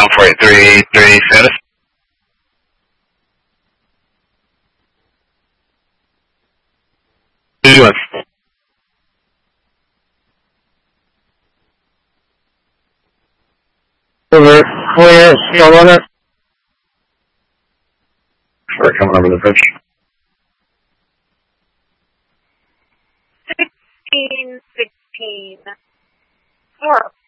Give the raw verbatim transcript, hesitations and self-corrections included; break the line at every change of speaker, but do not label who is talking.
Ground four eight three three status. Two one.
Over, clear, still on it.
We're coming over the bridge.
Sixteen, sixteen. Four.